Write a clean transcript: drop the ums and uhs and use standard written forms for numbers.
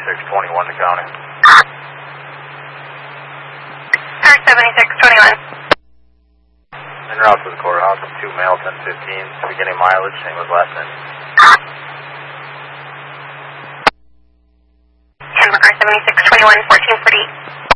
7621 to county. Car 7621. En route to the courthouse, 2 male, 1015, beginning mileage, same as last name. Denver car 7621, 1440.